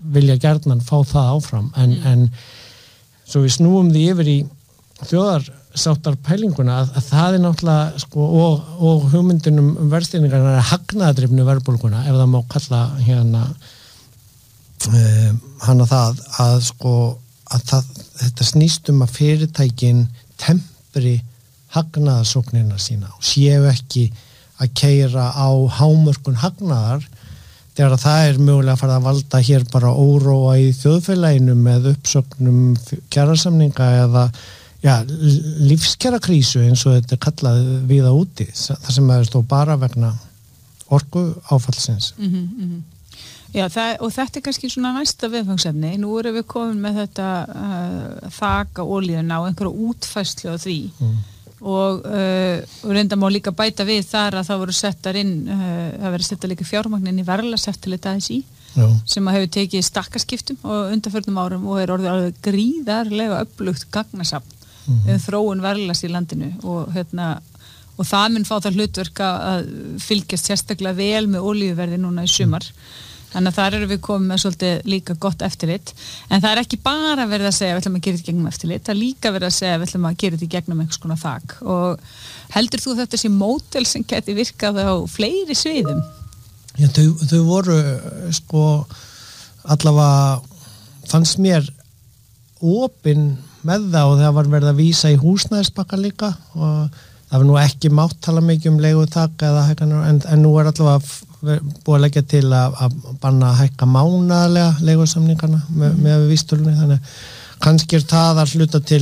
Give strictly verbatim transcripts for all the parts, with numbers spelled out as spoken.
vilja gjarnan fá það áfram en, mm. en svo við snúum því yfir í þjóðarsáttar pælinguna að, að það er náttúrulega sko, og, og hugmyndunum verðstýringarnar er hagnaðadrifnu verðbólguna ef það má kalla hérna uh, hana það að sko að það, þetta snýst um að fyrirtækin tempri hagnaðasóknina sína og séu ekki að keyra á hámörkun hagnaðar þegar það er mögulega að fara að valda hér bara óróa í þjóðfélaginu með uppsögnum kjarasamninga eða já, lífskjarakrísu eins og þetta er kallað víða úti þar sem það er stó bara vegna orku áfallsins. Mm-hmm, mm-hmm. Já, það, og þetta er kannski svona næsta viðfangsefni. Nú erum við komin með þetta uh, þak á olíuna og einhverja útfærslu á því mm. og, uh, og reynda má líka bæta við þar að það voru settar inn, uh, það verið settar líka fjármagnin í verðlagseftirlit A S í Já. Sem að hefur tekið stakkaskiptum og undanförnum árum og er orðið alveg gríðarlega öflugt gagnasafn mm. um þróun verðlags í landinu og hérna og það mun fá það hlutverk að fylgjast sérstaklega vel með olíuverði núna í sumar. Mm. Þannig að þar erum við komið með svolítið líka gott eftirlit. En það er ekki bara verið að segja að við ætlum að gera þetta gegnum eftirlit. Það er líka verið að segja að við ætlum að gera þetta gegnum einhvers konar þak. Og heldur þú þetta sé módel sem geti virkað á fleiri sviðum? Já, þau, þau voru sko allavega fannst mér opin með það og það var verið að vísa í húsnæðisbakka líka og það var nú ekki mátt tala mikið um leiguþak eða hækkanir en, en nú er allavega búið að leggja til að, að banna að hækka mánaðarlega leigusamningana með, mm. með vístölunni þannig kannski er það að hluta til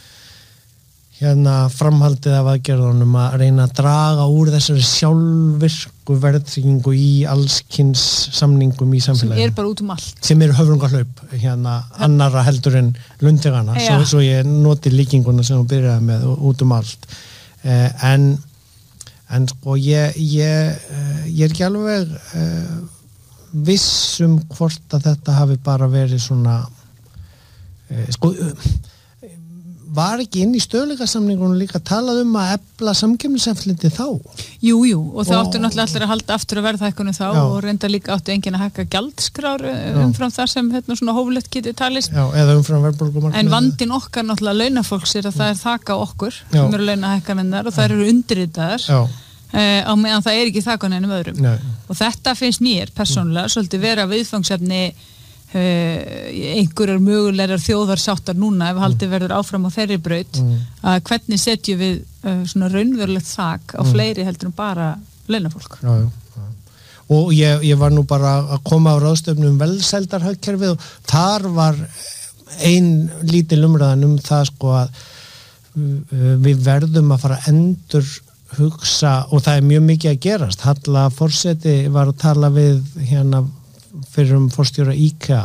hérna framhaldið af aðgerðunum að reyna að draga úr þessari sjálfvirku verðtryggingu í allskins samningum í samfélaginu. Sem er bara út um allt. Sem eru höfrungahlaup hérna annara heldur en lundegana svo, svo ég noti líkinguna sem hún byrjaði með út um allt. Eh, en En sko ég, ég, ég er ekki alveg uh, viss um hvort að þetta hafi bara verið svona, uh, sko, uh, var ekki inn í stöðleikasamningunum líka talað um að efla samkeppniseftirlitið þá? Jú, jú, og það áttu náttúrulega allir að halda aftur að verðhækkunum þá já. Og reynda líka áttu enginn að hækka gjaldskrár umfram þar sem hérna svona hóflegt getið talist. Já, eða umfram verðbólgumarkmið. En vandinn okkar náttúrulega launafólks er að það er þak á okkur, já. Sem eru launahækkanirnar og það eru undirritaðar. Já. Uh, á meðan það er ekki þak á neinum öðrum. Nei. Og þetta finnst mér persónulega mm. svolítið vera viðfangsefni uh, einhverjar mögulegar þjóðarsáttar núna ef haldið mm. verður áfram á þeirri braut mm. að hvernig setjum við uh, svona raunverulegt þak á mm. fleiri heldur en bara launafólk. Já, já, já. Og ég, ég var nú bara að koma á ráðstöfnum velsældarhagkerfið og þar var ein lítil umræðan um það sko að uh, við verðum að fara endur hugsa og það er mjög mikið að gerast. Halla forseti var að tala við hérna fyrir um forstjóra IKEA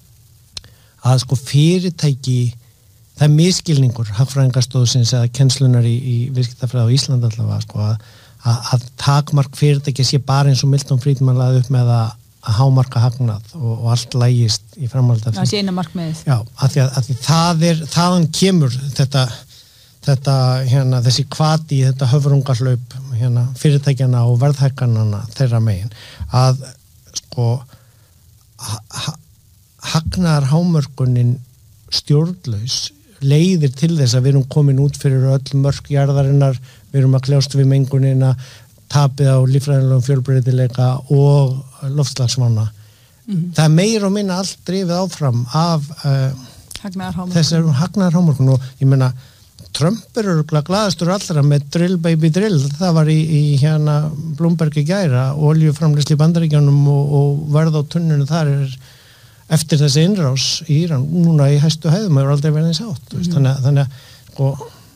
að sko fyrirtæki það er miskilningur hagfræðingastóðsins eða kennslunar í, í viðskiptafræði á Íslandi allavega sko að, að, að takmark fyrirtæki sé bara eins og Milton Friedman laði upp með að, að hámarka hagnað og, og allt lægist í framhaldi. Það sé eina markmiðið. Já, að því að, að því það er þaðan kemur þetta þetta hérna þessi hvati þetta höfrungahlaup hérna fyrirtækjana og verðhækkanana þeirra megin að sko ha, hagnaðar hámörkunin stjórnlaus leiðir til þess að við erum komin út fyrir öll mörk jarðarinnar, við erum að kljást við mengunina, tapið á líffræðilegum fjölbreytileika og loftslagsvána. Mm-hmm. Það er meira og minna allt drifið áfram af uh, þessar hagnaðar hámörkun og ég meina Trump er örgulega glaðastur allra með drill baby drill, það var í, í hérna Bloomberg í gæra, oljuframleiðslu í Bandaríkjunum og, og verð á tunnunum þar er eftir þessi innrás í Íran, núna í hæstu hæðum hefur aldrei verið eins átt, mm-hmm. þannig, þannig að sko,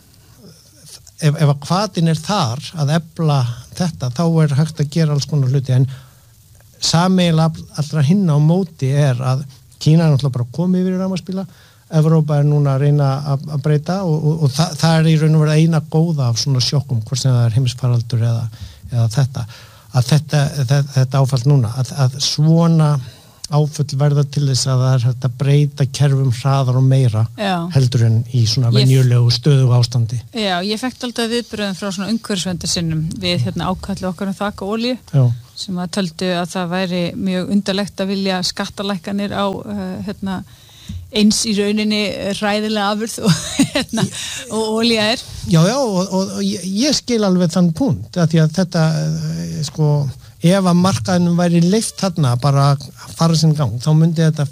ef, ef að hvatin er þar að efla þetta, þá er hægt að gera alls konar hluti, en sameiginlega allra hinna á móti er að Kína er náttúrulega bara komið yfir í rafmagnsbíla, Evrópa er núna að reyna að, að breyta og, og, og það, það er í raun og veru eina góða af svona sjokkum, hvort sem það er heimsfaraldur eða, eða þetta, að þetta, þetta, þetta áfall núna, að, að svona áfall verða til þess að það er hægt að breyta kerfum hraðar og meira Já. Heldur en í svona venjulegu stöðugu ástandi. Já, ég fekk alltaf viðbröðum frá svona umhverfisverndarsinnum við hérna ákalli okkar um þak og olíu. Já. sem að töldu að það væri mjög undarlegt að vilja skattalækkanir á uh, hérna, eins í rauninni hræðilega afurð og, hérna, og olía er. Já, já, og, og, og ég skil alveg þann punkt, að því að þetta, sko, ef að markaðinu væri leyft þarna bara að fara sinn gang, þá myndi þetta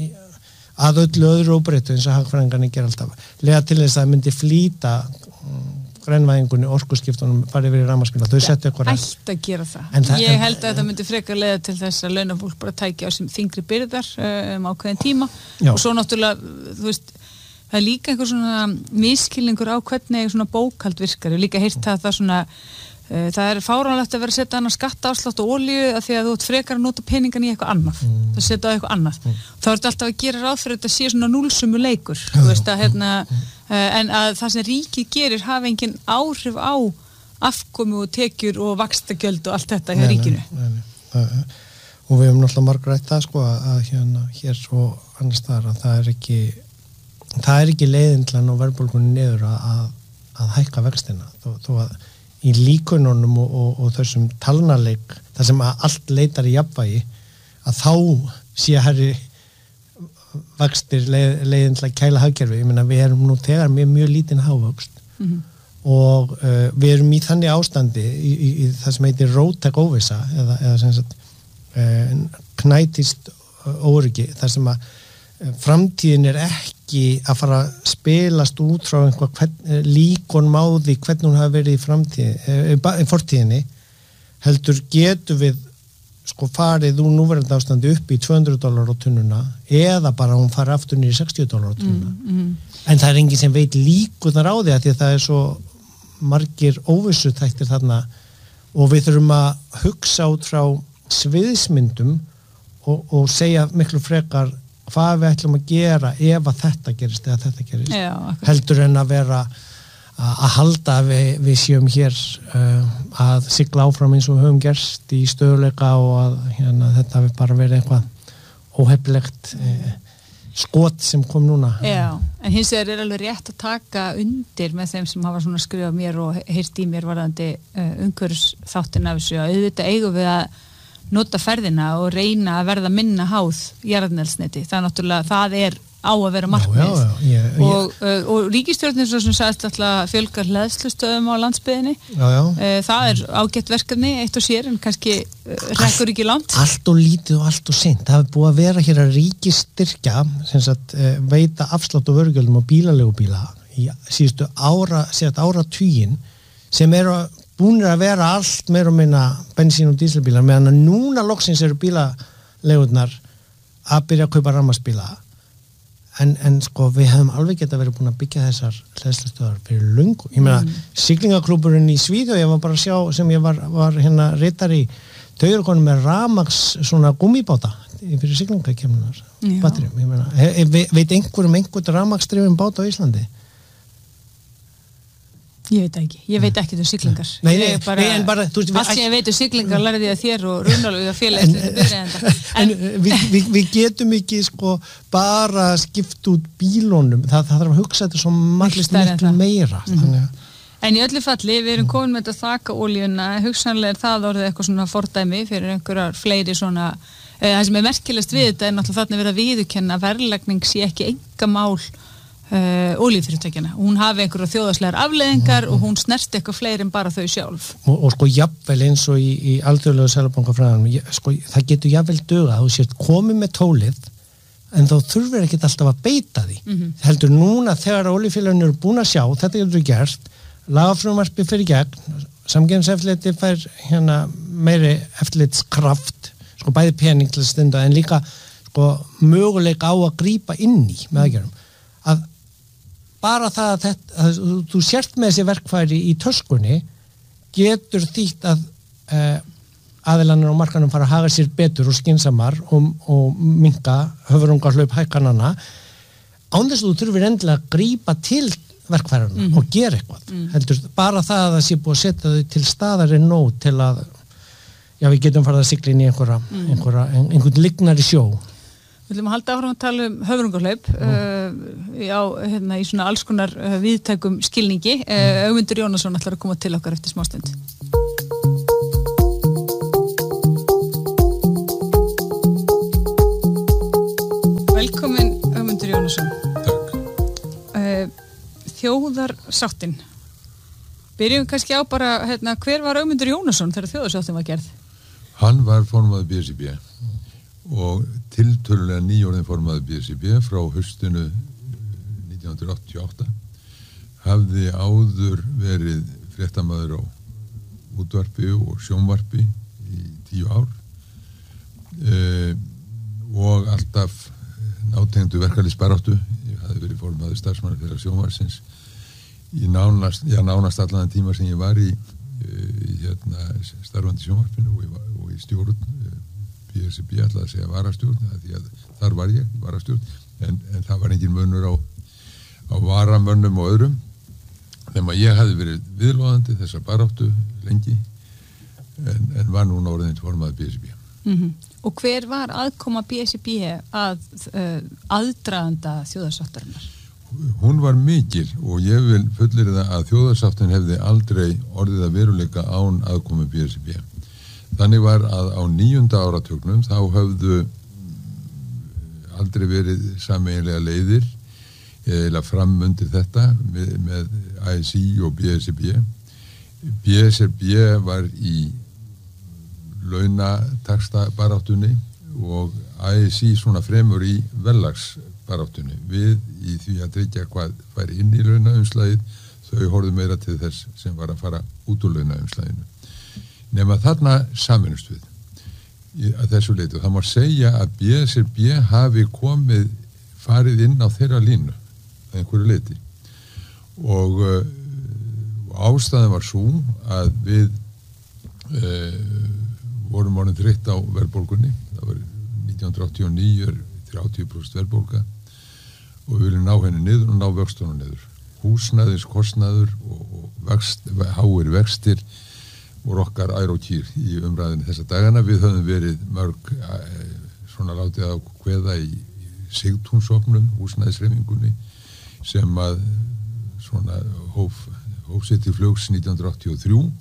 að öllu öðru óbreyttu eins og hagfræðingarnir gera alltaf, lega til þess að það myndi flýta grænvæðingunni, orkuskiptunum farið verið rafmagnsbíla, þau settu eitthvað ætti að gera það, það ég held að það myndi frekar leiða til þess að launafólk bara tækja á sem þyngri byrðar um ákveðin tíma Já. Og svo náttúrulega, þú veist það er líka einhver svona miskilningur á hvernig svona bókhald virkar, ég líka heyrt það það svona, uh, það er fáránlegt að vera að setja annað skattaafslátt og olíu að því að þú ert frekar að nota peningan í eitthvað annað mm. það setja á eitthvað annað, mm. þá ertu alltaf að gera ráð fyrir þetta sé svona núlsumu leikur þú veist að hérna en að það sem ríkið gerir hafa engin áhrif á afkomu og tekjur og vaxtagjöld og allt þetta hjá ríkinu. Nei, nei, nei. Og við höfum náttúrulega margrætt það sko að hérna hér og annars þar að það er ekki það er ekki leiðin til að ná verðbólgunni niður að, að hækka vextina þó, þó að í líkununum og, og, og þessum talnaleik þar sem að allt leitar í jafnvægi að þá sé herri vextir leið, leiðin til að kæla hagkerfi, ég meina við erum nú þegar með mjög lítinn hávöxt mm-hmm. og uh, við erum í þannig ástandi í, í, í það sem heitir róttæk óvissa eða, eða sem sagt uh, knætist óryggi þar sem að uh, framtíðin er ekki að fara að spilast út frá einhvað hvern, líkon máði hvernig hún hafi verið í framtíð uh, í fortíðinni heldur getur við sko farið úr núverandi ástandi upp í tvö hundruð dólar á tunnuna eða bara hún farið aftur niður í sextíu dólar á tunnuna mm, mm. en það er enginn sem veit líkunar á því að því að það er svo margir óvissutæktir þarna og við þurfum að hugsa út frá sviðsmyndum og, og segja miklu frekar hvað við ætlum að gera ef að þetta gerist eða þetta gerist Já, heldur en að vera að halda að við, við séum hér uh, að sigla áfram eins og við höfum gerst í stöðuleika og að hérna, þetta við bara verið eitthvað óhefnilegt uh, skot sem kom núna. Já, en hins vegar er alveg rétt að taka undir með þeim sem hafa svona skrifað mér og heyrt í mér varðandi uh, umhverfisþáttin af þessu og auðvitað eigum við að nota ferðina og reyna að verða minna háð jarðnelsneti. Það er náttúrulega, það er á að vera markmið já, já, já, ég, og, uh, og ríkisstjórnin svo sem sagðist alltaf fjölgar hleðslustöðum á landsbyggðinni uh, það er ágætt verkefni eitt og sér en kannski uh, rekkur ekki langt allt og lítið og allt og seint það hefur búið að vera hér að ríkisstyrkja sem sagt uh, veita afslátt og vörugjöldum á bílaleigubíla í síðustu ára síðast áratuginn sem eru búnir að vera allt meira og minna bensín- og díselbílar meðan að núna loksins eru bílaleigurnar að byrja að kaupa rafmagnsbíla En, en sko við hefum alveg geta verið búin að byggja þessar hleðslustöðar fyrir löngu. Ég meina, mm. siglingaklúburinn í Svíþjóð, ég var bara að sjá sem ég var, var hérna ritari, þau eru konum með rafmagns svona gummibáta fyrir siglingakemnunar, batterjum. Ég meina, he, he, veit einhverjum einhvern rafmagnsdrifin báta á Íslandi? Ég veit ekki, ég veit ekki um siglingar Nei, nei, bara, nei en bara þú veist, allt sem ég veit um siglingar lærði ég að þér og Rúnalögu að félags en, en við, við, við getum ekki sko bara skipt út bílónum það, það þarf að hugsa þetta svo marglist miklu meira mm-hmm. þannig. En í öllu falli, við erum komin með þetta þaka olíuna, hugsanlega er það orðið eitthvað svona fordæmi fyrir einhverjar fleiri svona, eh, það sem er merkilegast við þetta er náttúrulega þarna verið að viðurkenna verðlagning sé ekki engamál Uh, olíufyrirtækjana. Hún hafi einhverja þjóðaslegar afleiðingar mm. og hún snerti eitthvað fleiri en bara þau sjálf. Og, og sko jafnvel eins og í, í alþjóðlegu seðlabankafræðanum, sko það getur jafnvel dugað að þú sért komið með tólið en þá þurfir ekkert alltaf að beita því. Mm-hmm. Heldur núna þegar olíufélagin eru búin að sjá, þetta getur gert, lagafrumvarpi fyrir gegn, samkeppniseftirlitið fær hérna meiri eftirlitskraft, sko bæði pening til að stunda en líka sko möguleika á að grípa inn í með aðgerðum. Að bara það að, þetta, að þú sért með þessi verkfæri í töskunni getur þýtt að uh, aðilanir á markanum fara að haga sér betur og skynsamar og, og minka höfurungarhlaup hækkanana án þess að þú þurfir endilega að grípa til verkfærunum mm-hmm. og gera eitthvað. Mm. Heldur, bara það að það sé búið að setja þau til staðar er nóg til að já, við getum farið að sigla inn í einhverja, mm. einhverja, einhvern lignar í sjó. Við ætlum að halda áfram að tala um höfrungarhlaup mm. uh, já, hérna, í svona alls konar uh, viðtækum skilningi. Uh, Ögmundur Jónasson ætlar að koma til okkar eftir smástund. Jónasson. Takk. Uh, þjóðarsáttin. Byrjum kannski á bara, hérna, hver var Ögmundur Jónasson þegar þjóðarsáttin var gerð? Hann var formaður B S R B og tiltölulega nýjórðin formaður B S R B frá haustinu nítján hundruð áttatíu og átta. Hafði áður verið fréttamaður á útvarpi og sjónvarpi í tíu ár e, og alltaf nátengdu verkalýðsbaráttu. Ég hafði verið formaður starfsmanna þeirra sjónvarsins í nánast, já, nánast allan tíma sem ég var í, í hérna, starfandi sjónvarpinu og, var, og í stjórn B S R B, ætlaði að segja varastjórn, því að þar var ég varastjórn, en, en það var engin munur á, á varamönnum og öðrum. Þegar ég hafði verið viðloðandi þessa baráttu lengi en, en var núna orðin formaður B S R B. Mm-hmm. Og hver var aðkoma B S R B að uh, aðdraganda þjóðarsáttarinnar? Hún var mikil og ég vil fullyrða að þjóðarsáttin hefði aldrei orðið að veruleika án aðkomu B S R B. Þannig var að á níunda áratugnum þá höfðu aldrei verið sameiginlega leiðir eða fram undir þetta með, með A S I og B S R B. B S R B var í launataxtabaráttunni og A S I svona fremur í verðlagsbaráttunni. Við í því að tryggja hvað færi inn í launaumslagið, þau horfðu meira til þess sem var að fara út úr launaumslaginu. Nema þarna saminust við í, að þessu leitu. Það má segja að B S R B hafi komið farið inn á þeirra línu að einhverju leiti og uh, ástæðan var svo að við uh, vorum orðin þreytt á verðbólgunni. Það var nítján hundruð áttatíu og níu þrjátíu prósent verðbólga og við viljum ná henni niður og ná vöxtunum niður. Húsnæðis kostnaður og, og vext, háir vextir voru okkar ær og kýr í umræðinni þessa dagana. Við höfum verið mörg uh, svona látið á kveða í, í Sigtúnsopnum, húsnæðisreifingunni sem að svona hóf, hóf sér til flugs nítján hundruð áttatíu og þrjú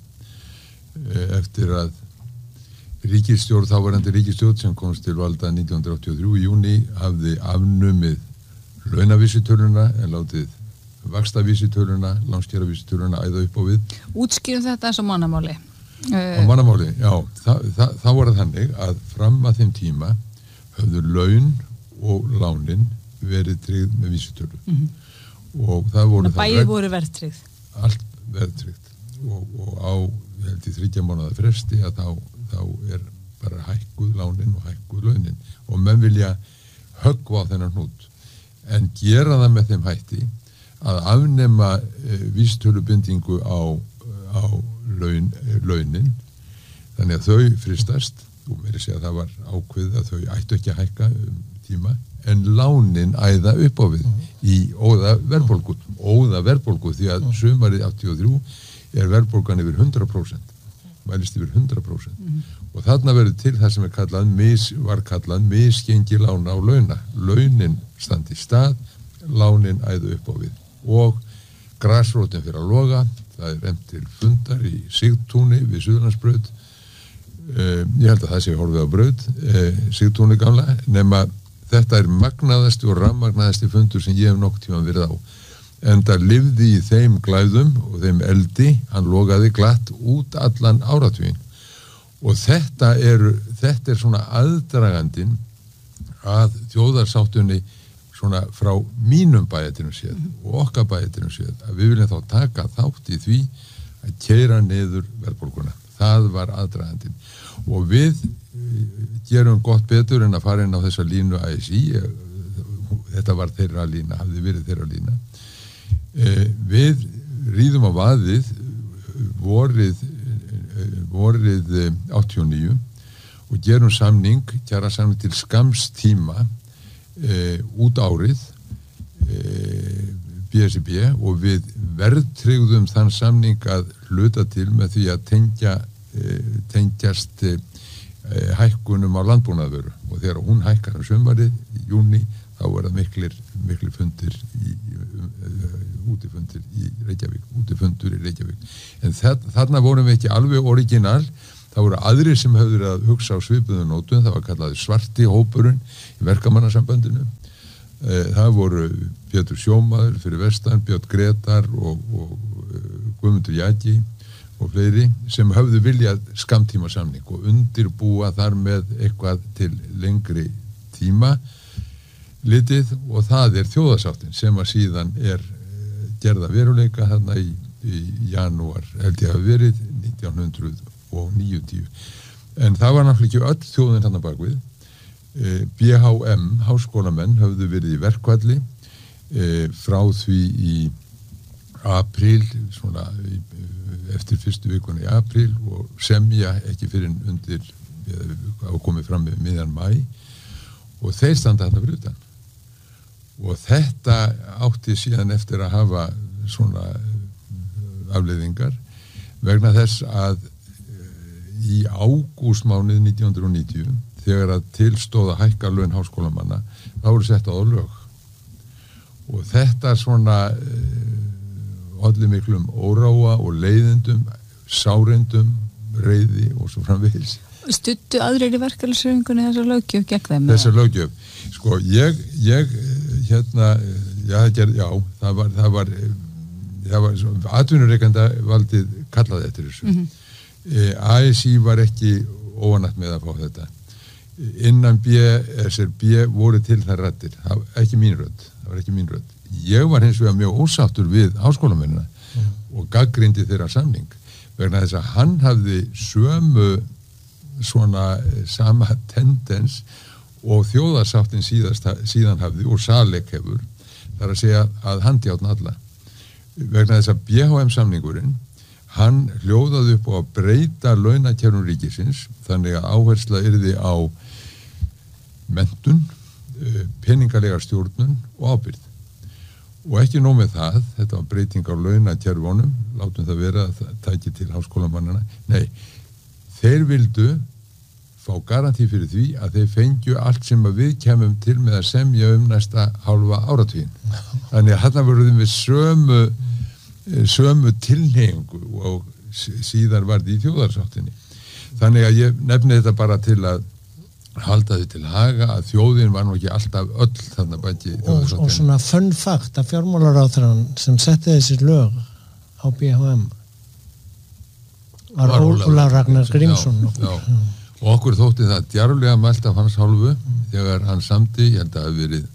eftir að ríkisstjórn, þáverandi ríkisstjórn sem komst til valda nítján hundruð áttatíu og þrjú í júní hafði afnumið launavísitöluna en látið vaxtavísitöluna, lánskjaravísitöluna æða upp á við. Útskýrum þetta eins og mannamáli. Á mannamáli, já. Þa, það, þá var það þannig að fram að þeim tíma höfðu laun og lánin verið tryggð með vísitölu. Mm-hmm. Og það voru það bæði voru verðtryggð. Allt verðtryggð og, og á held í þriggja mánaða fresti að þá, þá er bara hækkuð lánin og hækkuð launin og menn vilja höggva á þennan hnút en gera það með þeim hætti að afnema e, vísitölubindingu á, á laun, e, launin þannig að þau fristast og mér er segja að það var ákveð að þau ættu ekki að hækka um tíma en lánin æða upp á við mm. í óða verðbólgu óða verðbólgu því að sumarið áttatíu og þrjú er verðbólgan yfir hundrað prósent mælist yfir hundrað prósent mm. og þarna verður til það sem er kallað mis, var kallað misgengi lána á launa launin standi í stað lánin æða upp á við og grasrótin fyrir að loga það er reynt til fundar í Sigtúni við Suðurlandsbraut uh, ég held að það sé horfið á braut uh, Sigtúni gamla nema þetta er magnaðasti og rammagnaðasti fundur sem ég hef nokkuð tíma verið á. En það lifði í þeim glæðum og þeim eldi, hann logaði glatt út allan áratuginn. Og þetta er, þetta er svona aðdragandinn að þjóðarsáttunni svona frá mínum bæjartinum séð og okkar bæjartinum séð að við viljum þá taka þátt í því að keyra niður verðbólguna. Það var aðdragandinn. Og við gerum gott betur en að fara inn á þessa línu A S I þetta var þeirra lína, hafði verið þeirra lína eh, við ríðum á vaðið vorið vorið áttatíu og níu og gerum samning, kjara samning til skamms tíma eh, út árið eh, B S R B og við verðtryggðum þann samning að hluta til með því að tengja eh, tengjast eh, hækkunum á landbúnaðvöru og þegar hún hækkar á sumarið í júní þá er það miklir, miklir fundir í, uh, útifundir í Reykjavík, útifundur í Reykjavík. En þarna vorum við ekki alveg original, það voru aðrir sem höfður að hugsa á svipuðum nótum, það var kallað svarti hópurinn í verkamannasambandinu það voru Pétur Sjómaður fyrir vestan, Björn Gretar og, og Guðmundur Jaki og fleiri sem höfðu viljað skammtíma samning og undirbúa þar með eitthvað til lengri tíma litið og það er þjóðarsáttin sem að síðan er gerða veruleika þarna í, í janúar held ég að verið nítján hundruð níutíu en það var náttúrulega ekki öll þjóðin þarna bakvið B H M, háskólamenn höfðu verið í verkvalli e, frá því í apríl svona í, eftir fyrstu vikuna í apríl og semja ekki fyrir undir á komið fram með miðjan mæ og þeir standa þarna fyrir utan og þetta átti síðan eftir að hafa svona afleiðingar vegna þess að í ágústmánuð nítján hundruð níutíu þegar að tilstóða hækka laun háskólamanna þá voru sett á lög og þetta svona uh, olli miklum óráa og leiðindum, sárindum reiði og svo framvegis Studdu aðrir í verkalýðshreyfingunni þessar löggjöf gegn þeim? Þessar löggjöf, sko ég, ég hérna, já, ger, já það var það var, það var atvinnureikanda valdið kallaði eftir þessu mm-hmm. e, A S I var ekki óanægt með að fá þetta innan B S R B voru til þær raddir, það var ekki mín rödd það var ekki mín rödd. Ég var hins vegar mjög ósáttur við háskólamennina mm. og gagnrýndi þeirra samning vegna þess að hann hafði sömu svona sama tendens og þjóðarsáttin síðast, síðan hafði og Salek hefur þar að segja að handjátna alla vegna þess að B H M samningurinn hann hljóðaði upp á að breyta launakerfum ríkisins þannig að áhersla yrði á menntun, peningalega stjórnun og ábyrgð. Og ekki nóg með það, þetta var breyting á launakerfunum, látum það vera að það tæki til háskólamannana. Nei, þeir vildu fá garantí fyrir því að þeir fengju allt sem að við kemum til með að semja um næsta hálfa áratugin. Þannig að þarna voruðum við sömu sömu tilhneigingu og síðan var því í þjóðarsáttinni. Þannig að ég nefni þetta bara til að halda því til haga að þjóðin var nú ekki alltaf öll þarna bæti og, og svona fun fact að fjármálaráðherrann sem setti þessi lög á B H M var Ólafur Ragnar Grímsson já, já. Og okkur þótti það djarflega mælt af hans hálfu mm. þegar hann samdi, ég held að það hafi verið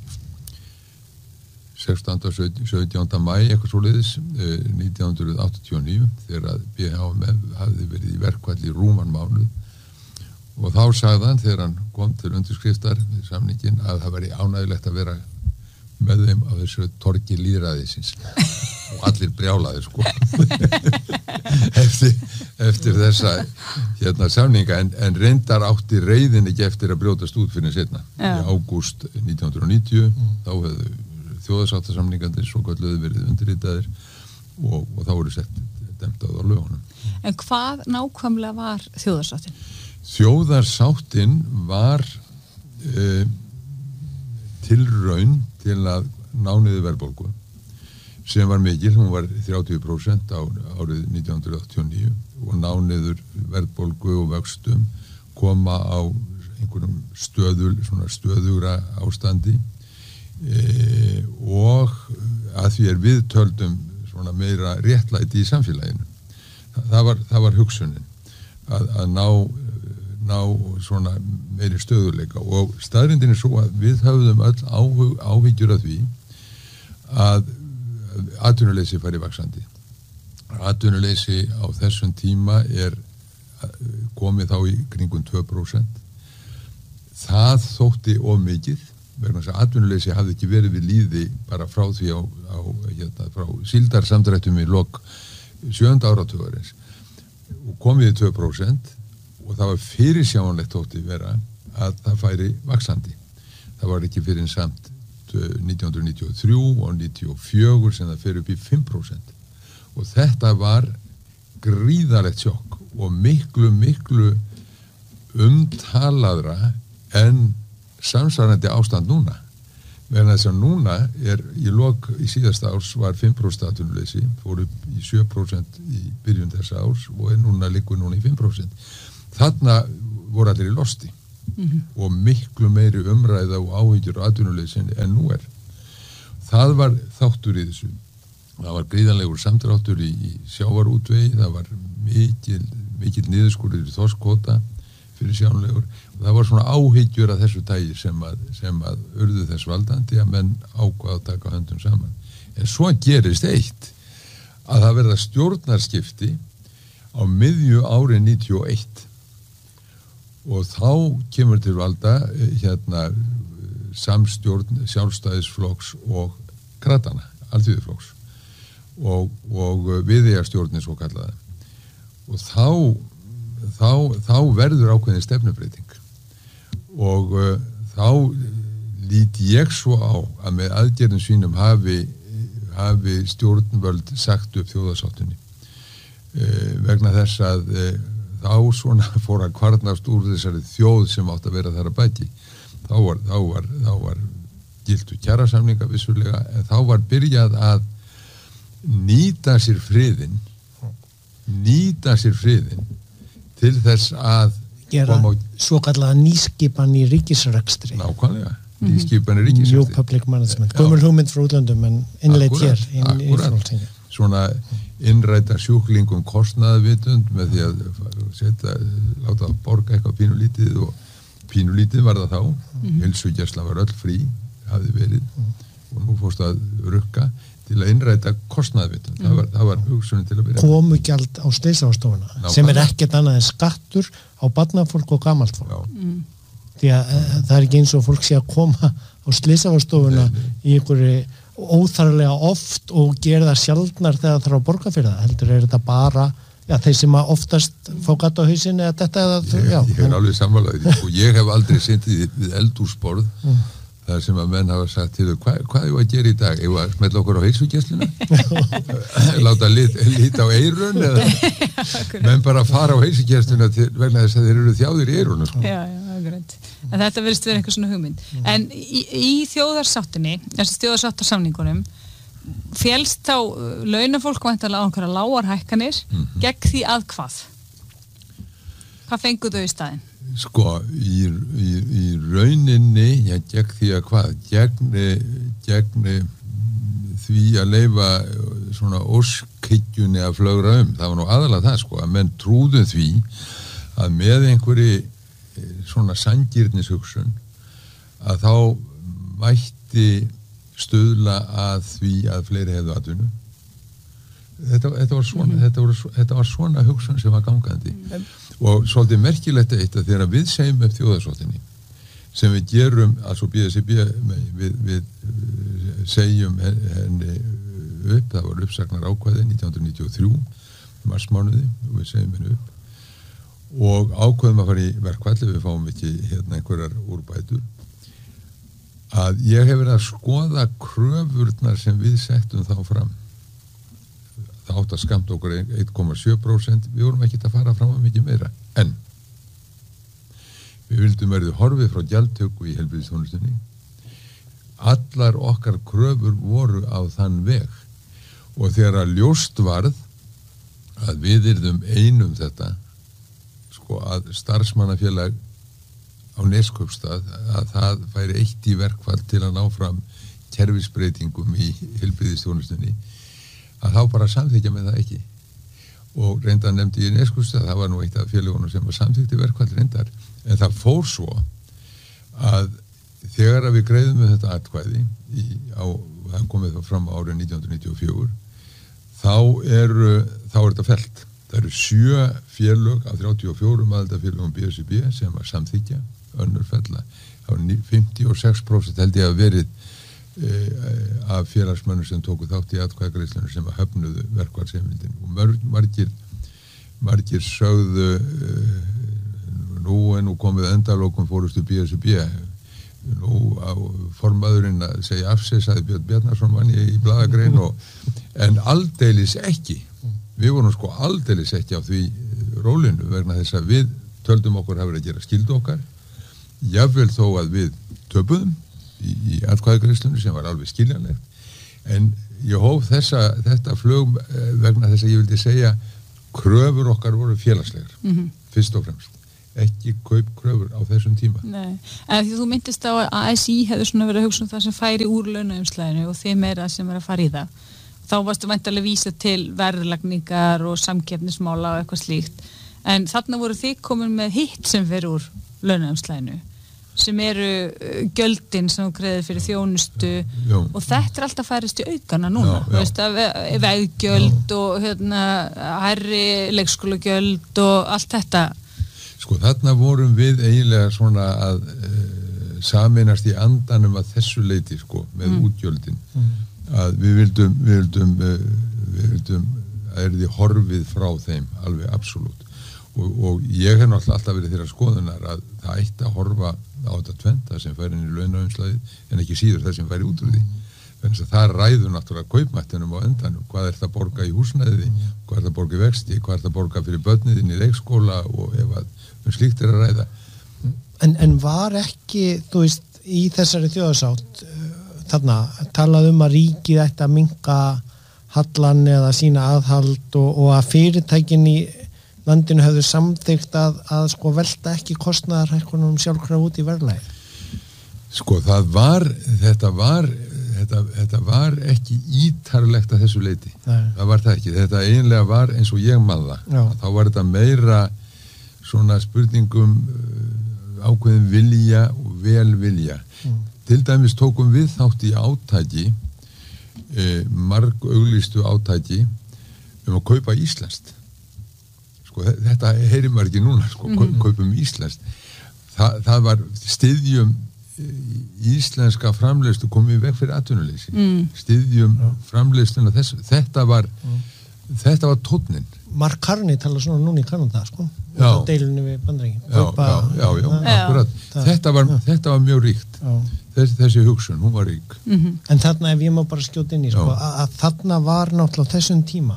sextánda og sautjánda maí eitthvað svoleiðis nítján hundruð áttatíu og níu þegar að B H M hafði verið í verkvalli í rúman mánuð og þá sagði hann þegar hann kom til undirskriftar í samningin að það væri ánægilegt að vera með þeim á þessu torgi lýðræðisins og allir brjálaðir sko eftir, eftir þessa hérna samninga en, en reyndar átti reiðin ekki eftir að brjótast út fyrir setna ja. Í ágúst nítján hundruð níutíu mm. þá hefðu þjóðarsáttasamningandir svo kalluðu verið undirritaðir og, og þá voru sett dæmtað á lögunum. En hvað nákvæmlega var þjóðarsáttin? Þjóðarsáttin var e, tilraun til að ná niður verðbólgu sem var mikil, hún var þrjátíu prósent á árið nítján hundruð áttatíu og níu og ná niður verðbólgu og vöxtum koma á einhverjum stöðul, svona stöðugra ástandi E, og að því er við töldum svona meira réttlæti í samfélaginu það, það, var, það var hugsunin að, að ná, ná svona meiri stöðuleika og staðrindin er svo að við höfðum öll áhug, áhyggjur af því að atvinnuleysi færi vaxandi atvinnuleysi á þessum tíma er komið þá í kringum tvö prósent það þótti of mikið vegna þess að atvinnuleysi hafði ekki verið við líði bara frá því á, á hérna, frá síldarsamdrættum í lok sjöunda áratugarins og komið í tvö prósent og það var fyrirsjáanlegt þótti vera að það færi vaxandi það var ekki fyrir samt nítján hundruð níutíu og þrjú og níutíu og fjögur sem það fer upp í fimm prósent og þetta var gríðarlegt sjokk og miklu miklu umtalaðra en samsvarandi ástand núna vegna þess að núna er í lok í síðasta árs var fimm prósent atvinnuleysi fór upp í sjö prósent í byrjun þessa árs og er núna liggur núna í fimm prósent þarna voru allir í losti mm-hmm. og miklu meiri umræða og áhyggjur á atvinnuleysi en nú er það var þáttur í þessu. Það var gríðanlegur samdráttur í, í sjávarútvegi, það var mikil, mikil niðurskurður í þorskkvóta fyrir sjánulegur. Það var svona áhyggjur af þessu tægi sem að, sem að urðu þess valdandi að menn ákvað að taka höndum saman. En svo gerist eitt, að það verða stjórnarskipti á miðju ári níutíu og eitt og þá kemur til valda hérna samstjórn Sjálfstæðisflokks og Kratana, Alþýðuflokks og, og viðeyjarstjórnin svo kallaða og þá, þá, þá verður ákveðin stefnubreiting og uh, þá lít ég svo á að með aðgerðum sínum hafi, hafi stjórnvöld sagt upp þjóðarsáttunni uh, vegna þess að uh, þá svona fór að kvarnast úr þessari þjóð sem átt að vera þar að baki þá var, þá var, þá var giltu kjarasamninga vissulega en þá var byrjað að nýta sér friðin nýta sér friðin til þess að gera svo kallaða nýskipan í ríkisrekstri nákvæmlega, nýskipan í ríkisrekstri New Public Management, gömul hugmynd frá útlöndum en innleitt hér inn í Íslandstingi svona innræta sjúklingum kostnaðarvitund með því að setja, láta borga eitthvað pínulítið og pínulítið var það þá mm-hmm. heilsugæsla var öll frí hafði verið mm. og nú fórst að rukka til að innræta kostnaðarvitund mm. það, var, það var hugsunin til að byrja komugjald á slysavarstofuna sem er ekkert annað en skattur á barnafólk og gamalt fólk mm. því að e, það er ekki eins og fólk sé að koma á slysavarstofuna í einhverju óþarlega oft og gera það sjaldnar þegar það þarf að borga fyrir það heldur er þetta bara já, þeir sem að oftast fá gatt á hausinn eða þetta eða ég, já, ég er alveg sammálaðið og ég hef aldrei sendið við eldúsborð mm. þar sem að menn hafa sagt til þau hva, hvað er að gera í dag, er að smetla okkur á heilsugæsluna láta lit, lit á eyrun eða menn bara fara á heilsugæsluna vegna þess að þeir eru þjáðir í eyrunum sko. Já, já, akkurat en þetta verðist verið eitthvað svona hugmynd mm. en í, í þjóðarsáttinni þessi þjóðarsáttarsamningunum félst þá launafólk væntanlega á einhverja lágar hækkanir mm-hmm. gegn því að hvað? Hvað fengu þau í staðinn? Sko, í, í, í rauninni, já, gegn því að hvað? Gegn, gegn því að leyfa svona óskhyggjunni að flögra um. Það var nú aðalega það, sko, að menn trúðu því að með einhverju svona sanngirnishugsun að þá mætti stuðla að því að fleiri hefðu atvinnu. Þetta, þetta, var svona, mm. þetta, var, þetta var svona hugsun sem var gangandi. Mm. Og svolítið merkilegt eitt að þegar við segjum upp þjóðarsáttinni sem við gerum, altså B S R B við, við segjum henni upp, það var uppsagnar ákvæði nítján hundruð níutíu og þrjú marsmánuði og við segjum henni upp og ákveðum að fara í verkfalli við fáum ekki hérna einhverjar úrbætur að ég hef verið að skoða kröfurnar sem við settum þá fram það átt að skamta okkur eitt komma sjö prósent við vorum ekki að fara fram að mikið meira en við vildum verið horfið frá gjaldtöku í heilbrigðisþjónustunni allar okkar kröfur voru á þann veg og þegar að ljóst varð að við yrðum einum þetta sko að starfsmannafélag á Neskaupstað að það færi eitt í verkfall til að ná fram kerfisbreytingum í heilbrigðisþjónustunni að þá bara samþykja með það ekki og reynda nefndi í Neskaupstað það var nú eitt af félagunum sem var samþykti verkfall reyndar en það fór svo að þegar að við greiðum með þetta atkvæði í, á, það komið fram á árið nítján hundruð níutíu og fjögur þá er, þá er þetta fellt það eru sjö félög af þrjátíu og fjórum aðildarfélögum B S R B sem var samþykja önnur fella það var fimmtíu og sex prósent held ég að verið e, af félagsmönnum sem tóku þátt í atkvæðagreiðslunum sem að höfnuðu verkfallsheimildin og mörg, margir margir sögðu e, nú er nú komið endalokum fórustu B S R B nú á formaðurinn að segja af sig sagði Björn Bjarnason mann í, í blaðagrein og, en aldeilis ekki við vorum sko aldeilis ekki á því rólinu vegna þess að við töldum okkur hafa verið að gera skyldu okkar jafnvel þó að við töpuðum í, í atkvæðagreiðslunni sem var alveg skiljanlegt en ég hóf þessa, þetta flug vegna þess að ég vildi segja kröfur okkar voru félagslegar mm-hmm. fyrst og fremst ekki kaupkröfur á þessum tíma. Nei, en því þú myndist á að A S I hefur svona verið að hugsa um það sem færi úr launaumslaginu og þeim meira sem er að fara í það. Þá varstu væntanlega vísa til verðlagningar og samkeppnismála og eitthvað slíkt. En þarna voru þið komin með hitt sem fer úr launaumslaginu, sem eru gjöldin sem þú greiðir fyrir þjónustu já. Og þetta er alltaf færist í aukana núna, já, já. Veist, að veggjöld og hérna, hærri leikskólagjöld og allt þetta. Sko þarna vorum við eiginlega svona að uh, sameinast í andanum að þessu leiti sko, með mm. útgjöldin. Mm. Að við vildum, við vildum, uh, við vildum að er því horfið frá þeim, alveg absolutt. Og, og ég hef náttúrulega alltaf verið þeirra skoðunar að það ætti að horfa á þetta tventa sem fær inn í launaumslagið en ekki síður það sem fær út úr því. Þannig að það ræður náttúrulega kaupmættinum á endanum. Hvað er það að borga í húsnæði, hvað er það að borga í vexti, hvað er það að borga fyrir börniðin í leikskóla og ef að um slíkt er að ræða. En, en var ekki, þú veist, í þessari þjóðarsátt þarna talað um að ríkið ætti að minnka hallan eða sína aðhald og, og að fyrirtækin í landinu hefðu samþykkt að, að sko velta ekki kostnaðarhækkunum sjálfkrafa út í verðlagi. Sko það var, þetta var, þetta, þetta var ekki ítarlegt að þessu leiti. Nei. Það var það ekki. Þetta eiginlega var eins og ég man það. Þá var þetta meira svona spurningum ákveðin vilja og velvilja. Mm. Til dæmis tókum við þátt í átaki, eh, marg auglýstu átaki um að kaupa íslenskt. Sko, þetta heyrir maður ekki núna sko, mm-hmm. kaupum íslenskt. Þa, það var styðjum íslenska framleiðslu komið veg fyrir atvinnuleysi. Mm. Styðjum ja. Framleiðsluna þessu. Þetta var, mm. þetta var tónnin. Mark Carney tala svona núna í Kanada, sko. Já. Deilunni við Bandaríkin. Já, já, já, já, akkurat. Þetta var, þetta var mjög ríkt. Þess, þessi hugsun, hún var rík. Mm-hmm. En þarna ef ég má bara skjóta inn í, sko, að, að þarna var náttúrulega þessum tíma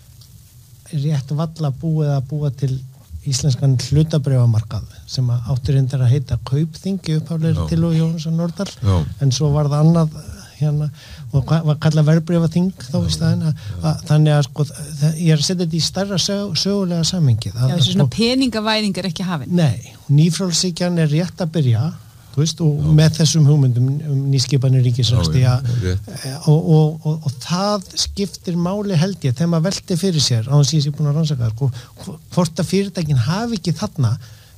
rétt valla búið að búa til íslenskan hlutabrjámarkað sem áttur reyndar að heita Kaupþingi upphaflega til og Jónsson Nordal Já. En svo var það annað hérna og var kallað verðbréfaþing þá í staðinn að, að þannig að sko það, ég er að setja þetta í stærra sög, sögulega samhengi. Já, þessu svona peningavæðing er ekki hafin. Nei, nýfrjálshyggjan er rétt að byrja þú veist, og Já. Með þessum hugmyndum um nýskipanir ríkisrekstri og, og, og, og það skiptir máli held ég þegar maður velti fyrir sér á þess að ég sé búin að rannsaka það hvort að fyrirtækin hafi ekki þarna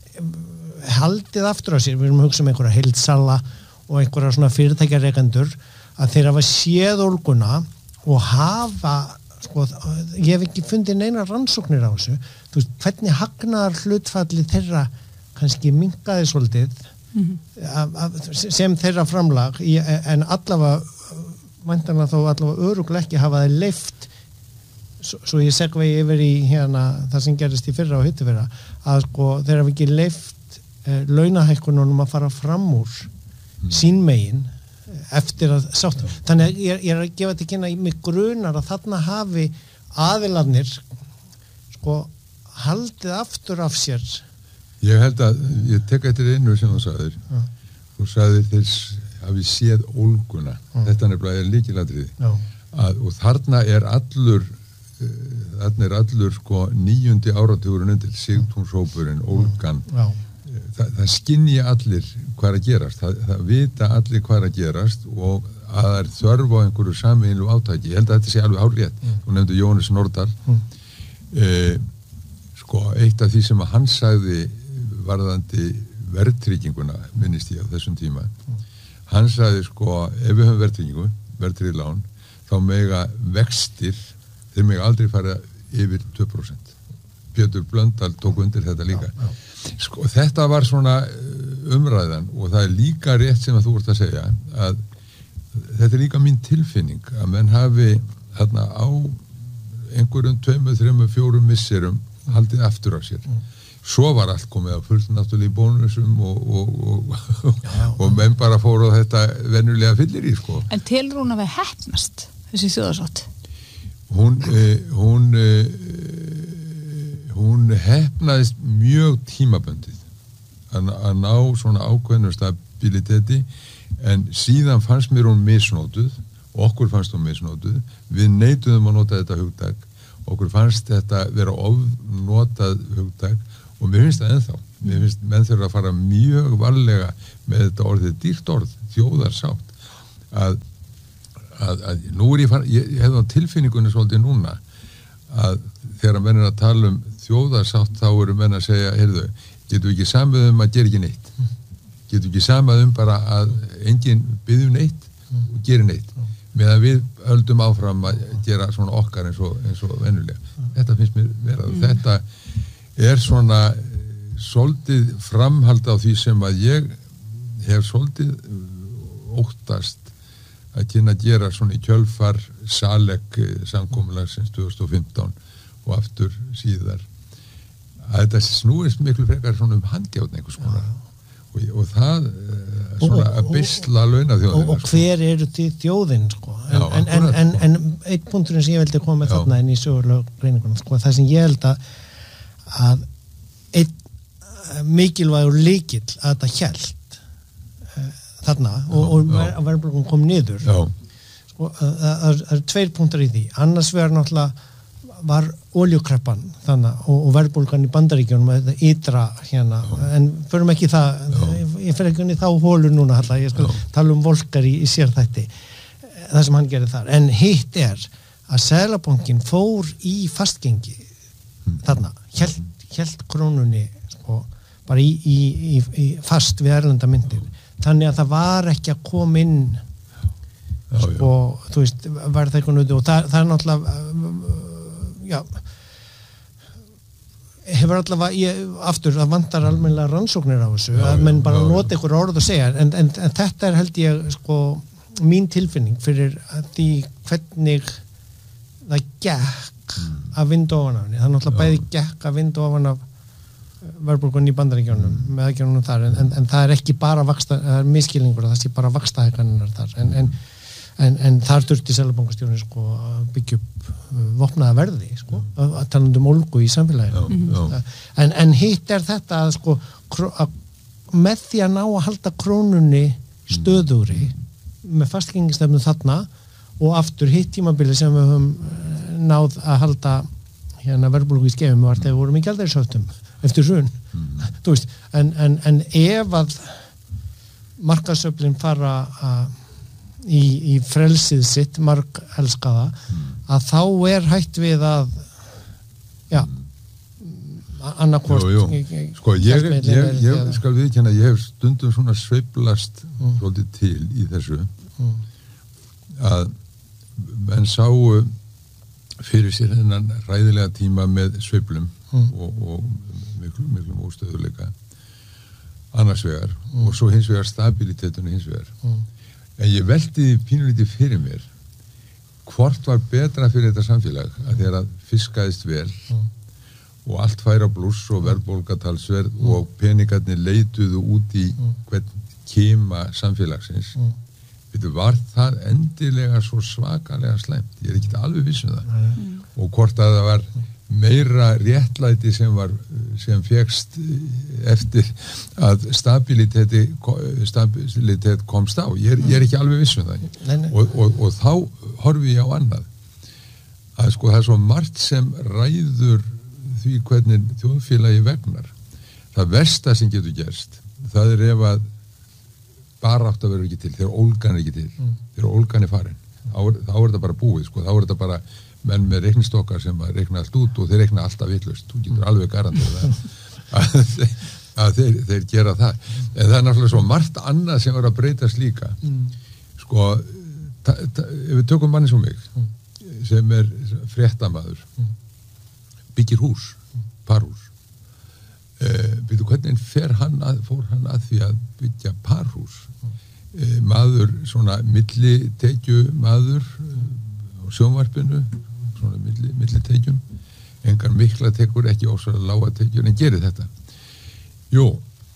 haldið aftur á sér, við erum að hugsa um einhverja heildsala og einhverja svona fyrirtækjarekendur að þeir hafa séð ólguna og hafa sko, ég hef ekki fundið neina rannsóknir á þessu, þú veist, hvernig hagnaðar hlutfalli þeirra kannski minnkaði svolítið mm-hmm. sem þeirra framlag en allavega væntanlega þó allavega öruglega ekki hafa þeir leyft svo, svo ég segvegi yfir í hérna það sem gerist í fyrra og hittu fyrra að sko þeir hafa ekki leyft eh, launahækkununum að fara fram úr mm. sín megin eftir að sátt þannig að ég, ég er að gefa þetta kynna í mig grunar að þarna hafi aðilarnir sko haldið aftur af sér. Ég held að, ég tek eftir einu sem þú sagðir. Ja. Þú sagðir þeir hafi séð ólguna. Ja. Þetta nefnilega er líkilatriði. Ja. Að, og þarna er allur, þarna er allur sko níundi áratugurinn undir Sigtúnshópurinn, ólgan. Ja. Þa, það skinni allir hvað er að gerast. Það, það vita allir hvað er að gerast og að það er þörf á einhverju sameiginlegu átaki. Ég held að þetta sé alveg hárrétt. Mm. Þú nefndu Jóhannes Nordal. Mm. Eh, sko, eitt af því sem að hann sagði varðandi verðtrygginguna minnist ég á þessum tíma mm. hann sagði sko ef við höfum verðtryggingu, verðtryggð lán þá mega vextir þeir mega aldrei fara yfir tvö prósent. Pétur Blöndal tók undir þetta líka já, já. Sko þetta var svona umræðan og það er líka rétt sem að þú ert að segja að þetta er líka mín tilfinning að menn hafi þarna á einhverjum tveimur, þreimur, fjórum misserum haldið aftur á sér mm. Svo var allt komið að fullt náttúrulega í bónusum og, og, og, já, og menn bara fóru á þetta venjulega fyllir í sko. En telur hún að við heppnast þessi þjóðarsátt? Hún, eh, hún, eh, hún heppnaðist mjög tímaböndið að, að ná svona ákveðnum stabiliteti en síðan fannst mér hún misnótuð, okkur fannst hún misnótuð, við neituðum að nota þetta hugtak, okkur fannst þetta vera ofnotað hugtak og mér finnst það ennþá. mér finnst menn þurfa að fara mjög varlega með þetta orðið, dýrt orð, þjóðarsátt að, að, að nú er ég fara, ég, ég hefði á tilfinningunni svolítið núna að þegar menn er að tala um þjóðarsátt þá eru menn að segja, heyrðu, getum við ekki samið um að gera ekki neitt, getum við ekki samið um bara að enginn biðjum neitt og geri neitt, meðan við höldum áfram að gera svona okkar eins og, eins og venjulega. Þetta finnst mér vera, mm. þetta er svona svolítið framhald á því sem að ég hef svolítið óttast að kynna að gera svona í kjölfar Salek samkomulagsins tvö þúsund og fimmtán og aftur síðar að þetta snúist miklu frekar svona um handjátn einhvers konar og, og það svona að beisla launaþjóðina. Og, og hver eru því þjóðin sko? En, Já, en, en, en, en einn punkturinn sem ég veldi koma með Já. Þarna inn í sögurlög greiningunum sko, það sem ég held að að einn mikilvægur lykill að þetta hélt uh, þarna já, og, og að verðbólgan kom niður sko, það eru tveir punktar í því, annars vegar náttúrulega var oljukreppan þannig og, og verðbólgan í Bandaríkjunum með þetta ytra hérna, já. En förum ekki það ég, ég fer ekki inn í þá hólu núna halla, ég skal já. Tala um Volker í, í sérþætti það sem hann gerir þar, en hitt er að Seðlabankinn fór í fastgengi hmm. þarna, hélt, hélt krónunni sko bara í, í, í, í fast við erlenda myndir þannig að það var ekki að koma inn já, sko, já. Þú veist, verða eitthvað nöðu og það, það er náttúrulega já hefur allavega, ég, aftur, það vantar almennilega rannsóknir á þessu, já, að menn bara já, nota ykkur orð og segja, en, en, en þetta er held ég, sko, mín tilfinning fyrir því hvernig það gekk mm. að vinda ofan af henni, það er náttúrulega bæði gekk að vinda ofan af verðbólgun í Bandaríkjunum mm. með aðgerðunum þar en, en, en það er ekki bara vaksta, það er miskilningur það sé bara vakstahækkanirnar þar en, en, en, en þar þurfti Seðlabankastjórinn sko að byggja upp vopnaða verði sko, mm. að tala um ólgu í samfélaginu mm. en, en hitt er þetta að sko að með því að ná að halda krónunni stöðugri mm. með fastgengistefnu þarna og aftur hitt tímabili sem við höfum náð að halda hérna verðbólgu í skefum var þegar við vorum í gjaldeyrishöftum eftir hrun, mm. þú veist en, en, en ef að markaðsöflin fara að, í, í frelsið sitt marg elskaða, mm. að þá er hætt við að já annarkvort sko ég, ég, ég, ég skal viðkenna ég hef stundum svona sveiflast mm. svolítið til í þessu mm. að menn sáu fyrir sér hennan ræðilega tíma með sveiflum mm. og, og miklum, miklum óstöðuleika annars vegar mm. og svo hins vegar stabilitetunni hins vegar mm. en ég velti pínulítið fyrir mér hvort var betra fyrir þetta samfélag að þegar að fiskaðist vel mm. og allt færa blúss og verðbólgatalsverð mm. og peningarnir leituðu út í mm. hvern kema samfélagsins mm. Veitu, var það endilega svo svakalega slæmt? Ég er ekki alveg viss um það. Mm. Og hvort að það var meira réttlæti sem var sem fékkst eftir að stabiliteti stabilitet komst á. Ég er, ég er ekki alveg viss um það. Nei, nei. Og, og, og þá horfi ég á annað. Að sko það er svo margt sem ræður því hvernig þjóðfélagi vegnar. Það versta sem getur gerst, það er ef að bara átt að vera ekki til, þegar ólgan er ekki til mm. þegar ólgan er farin þá er, þá er þetta bara búið, sko, þá er þetta bara menn með reiknistokkar sem að reikna allt út og þeir reikna alltaf vitlaust, þú getur alveg garantið að, að, að þeir, þeir gera það, en það er náttúrulega svo margt annað sem var að breytast líka mm. sko ta, ta, ef við tökum manni sem mig mm. sem er fréttamaður mm. byggir hús, parhús Uh, byrju, hvernig fer hann að, fór hann að því að byggja parhús uh, maður svona millitekju maður uh, á sjónvarpinu svona milli, millitekjum engar mikla tekur, ekki ósvara lága tekjur en gerir þetta jú,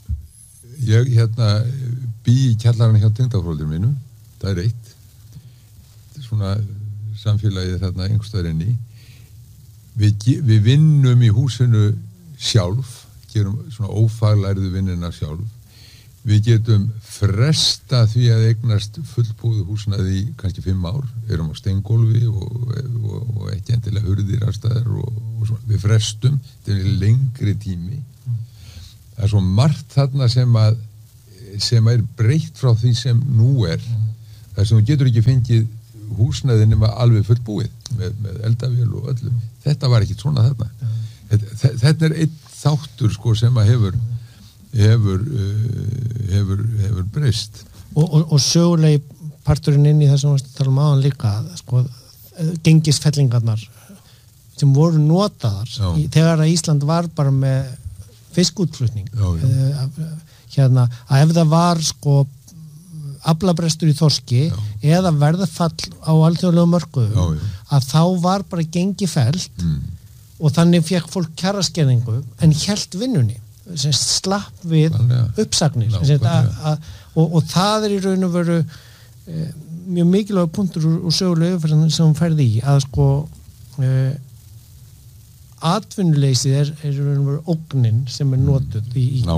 ég hérna bý í kjallarinn hjá tengdafólður mínu það er eitt svona samfélagið þarna einhverstaðar inni við, við vinnum í húsinu sjálf gerum svona ófaglærðu vinnina sjálf. Við getum fresta því að eignast fullbúðu húsnæði í kannski fimm ár. Erum á steingólfi og, og, og ekki endilega hurðir aðstæðar og, og svona. Við frestum, þetta er lengri tími. það er svo margt þarna sem að sem er breytt frá því sem nú er mm. þar sem þú getur ekki fengið húsnæði nema alveg fullbúið með, með eldavél og öllu mm. þetta var ekki svona þarna mm. þetta, þetta er einn þáttur sko sem að hefur hefur uh, hefur, hefur breyst og, og, og sögulegi parturinn inn í þessum að tala um aðan líka sko, gengisfellingarnar sem voru notaðar í, þegar að Ísland var bara með fiskútflutning já, já. Hérna, að ef það var sko aflabrestur í þorski já. Eða verðafall á alþjóðlegum mörkuðum að þá var bara gengi fellt mm. og þannig fekk fólk kjaraskerðingu en hélt vinnunni sem slapp við Vallega. Uppsagnir sem að, að, og, og það er í raun og veru e, mjög mikilvæg punktur úr, úr sögulegu yfirferðin sem hún ferði í að sko e, atvinnuleysið er, er í raun og veru ógnin sem er notuð í, í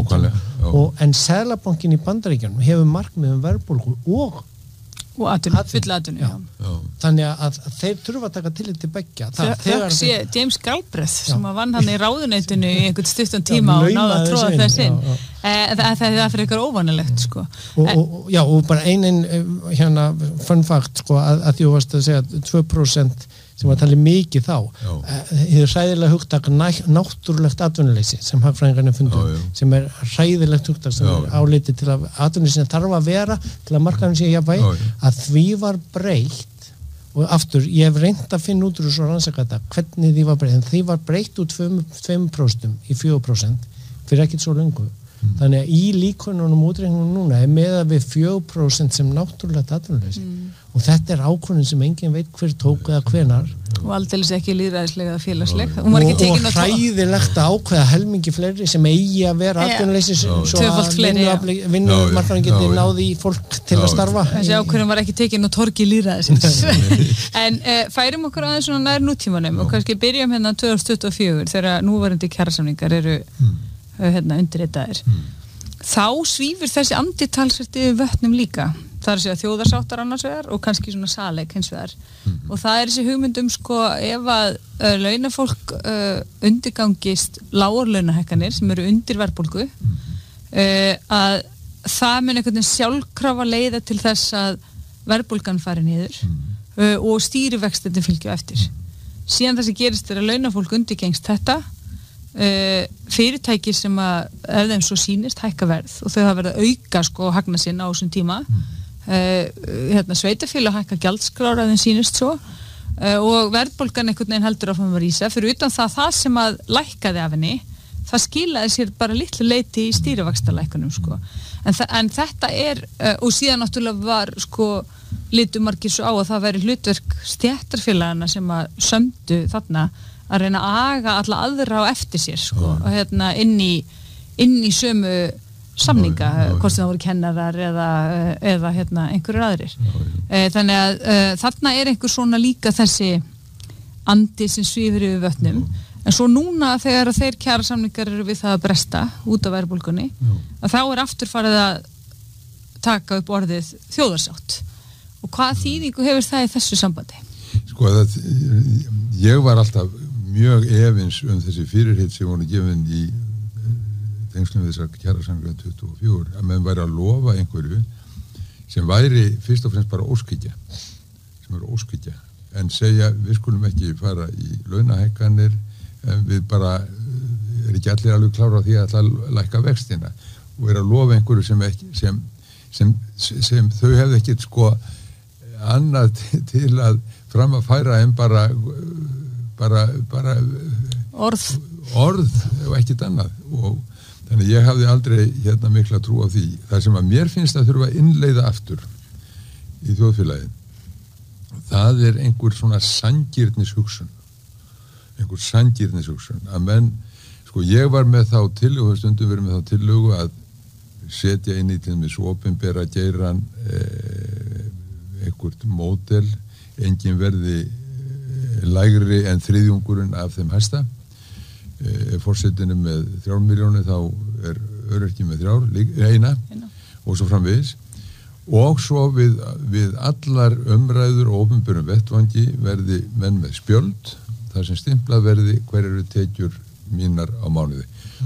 og en Seðlabankinn í Bandaríkjunum hefur markmið um verðbólgu og og atvinnu, full atvinnu, já. Já. Þannig að, að þeir þurfa að taka tillit til beggja. Þegar sé James Galbraith sem að vann hann í ráðuneytinu í einhvern stuttan tíma já, og náða að tróða þess inn. Það er fyrir eitthvað óvanalegt, sko. Og, og, já, og bara einin hérna fun fact, sko, að, að þú varst að segja tvö prósent sem var talið mikið þá. Það er hræðilega hugtak náttúrulegt atvinnuleysi sem hagfræðingarnir fundu, já, já. Sem er hræðilegt hugtak sem já, er álitið til að atvinnuleysi þarf að vera til að markaðum sé jafnvægi, að því var breytt og aftur, ég hef reynt að finna út úr svo rannsaka þetta, hvernig því var breytt, en því var breytt úr tveimur prósentum í fjögur prósent fyrir ekkert svo löngu. Mm. Þannig að í líkununum útreikningum núna er með að við fjögur prósent sem náttúrulegt atvinnuleysi mm. og þetta er ákvörðun sem enginn veit hver tók eða hvenar og aldeilis ekki lýðræðislega eða félagsleg og, og hræðilegt að ákveða helmingi fleiri sem eigi að vera atvinnuleysi svo að vinnumarkaðurinn geti náði í fólk til að starfa. Þessi ákvörðun var ekki tekin á torgi lýðræðisins. En uh, færum okkur aðeins svona nær nútímanum og kannski byrjum hérna tvö þúsund tuttugu og fjögur þegar núverandi kjarasamningar eru mm. hérna undirritaðir. Mm. Þá svífur þessi andi talsvert yfir vötnum líka. Það er að segja þjóðarsáttar annars vegar og kannski svona saleik hins vegar. Mm-hmm. Og það er þessi hugmyndum sko ef að uh, launafólk uh, undirgangist lágar launahækkanir sem eru undir verðbólgu mm-hmm. uh, að það mun einhvern veginn sjálfkrafa leiða til þess að verðbólgan fari niður mm-hmm. uh, og stýrivextirnir fylgja eftir. Mm-hmm. Síðan það sem gerist er að launafólk undirgengst þetta Uh, fyrirtæki sem að ef þeim svo sýnist hækka verð og þau hafa verið að auka sko hagna sinna á þessum tíma mm. uh, hérna sveitafélag hækka gjaldskrára ef þeim sýnist svo uh, og verðbólgan einhvern veginn heldur áfram að rísa fyrir utan það það sem að lækkaði af henni það skilaði sér bara litlu leyti í stýrivaxtalækkunum sko en, en þetta er uh, og síðan náttúrulega var sko litu margir svo á að það væri hlutverk stéttarfélagana sem að sömdu þarna að reyna að aga alla aðra á eftir sér sko, og hérna inn í inn í sömu samninga já, já, hvort sem það voru kennarar eða, eða hérna einhverjur aðrir já, já. Þannig að uh, þarna er einhver svona líka þessi andi sem svífur yfir vötnum já. En svo núna þegar þeir kjarasamningar eru við það að bresta út af verðbólgunni að þá er aftur farið að taka upp orðið þjóðarsátt og hvað þýðingu hefur það í þessu sambandi? Sko það, ég var alltaf mjög efins um þessi fyrirheit sem voru gefin í tengslum við þessar kjarasamningar tuttugu og fjögur að menn væri að lofa einhverju sem væri fyrst og fremst bara óskhyggja sem eru óskhyggja en segja við skulum ekki fara í launahækkanir en við bara er ekki allir alveg klára því að það lækka vextina og er að lofa einhverju sem, ekki, sem, sem, sem, sem þau hefði ekkert sko annað til að fram að færa en bara bara, bara orð orð og ekkert annað og þannig ég hafði aldrei hérna mikla trú á því það sem að mér finnst að þurfa að innleiða aftur í þjóðfélagið það er einhver svona sanngirnis hugsun einhver sanngirnis hugsun að menn, sko ég var með þá tillögu, stundum verið með þá tillögu að setja inn í til með svo opinbera geiran eh, einhvert módel engin verði lægri en þriðjungurinn af þeim hæsta ef forsetinu með þrjár milljónir þá er öryrki með þrjár eina Eina. Og svo framvegis og svo við, við allar umræður og opinberum vettvangi verði menn með spjöld þar sem stimplað verði hver eru tekjur mínar á mánuði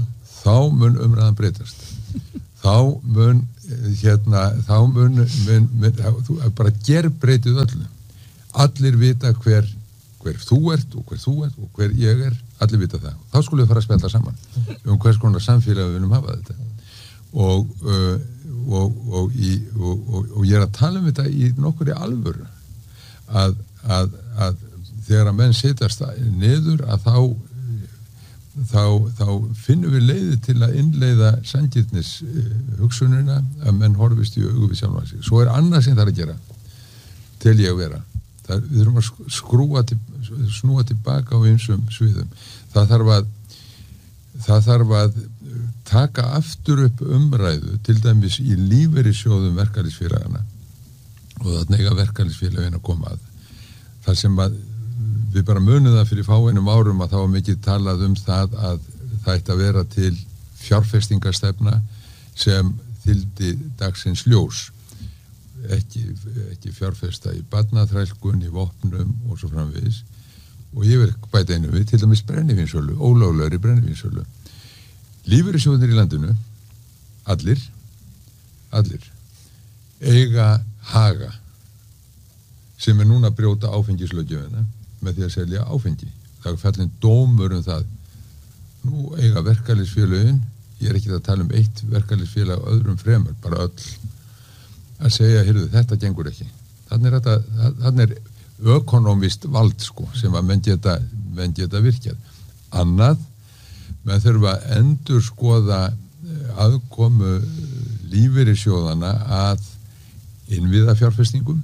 þá mun umræðan breytast þá mun hérna, þá mun, mun, mun þú bara gerbreytið öllu allir vita hver hver þú ert og hver þú ert og hver ég er, allir vita það þá skulum við fara að spjalla saman um hvers konar samfélag við viljum hafa þetta og, uh, og, og, í, og, og, og ég er að tala um þetta í nokkurri alvöru að, að, að þegar að menn setjast niður að þá þá, þá finnum við leiði til að innleiða sanngirnis uh, hugsunina að menn horfist í augu við sjálfan sig svo er annað sem það er að gera til ég vera það, við þurfum að skrúa til, snúa tilbaka á ýmsum sviðum það þarf að það þarf að taka aftur upp umræðu til dæmis í lífeyrissjóðum verkalýðsfélagana og það nega verkalýðsfélagin að koma að það sem að við bara munum það fyrir fáeinum árum að það var mikið talað um það að það ætti að vera til fjárfestingarstefna sem þyldi dagsins ljós ekki, ekki fjárfesta í barnaþrælkun, í vopnum og svo framvegis og ég verð bæta einu við til dæmis brennivínsölu, ólöglegri brennivínsölu lífeyrissjóðir í landinu allir allir eiga haga sem er núna að brjóta áfengislöggjöfina með því að selja áfengi. Það er fallin dómur um það. Nú eiga verkalýðsfélögin, ég er ekki að tala um eitt verkalýðsfélag öðrum fremur, bara öll, að segja, heyrðu, þetta gengur ekki. Þannig er þetta, þannig er ökonomist vald, sko, sem að menn geta, menn geta virkjað. Annað, menn þurfa að endur skoða aðkomu lífeyrissjóðana að innviða fjárfestingum.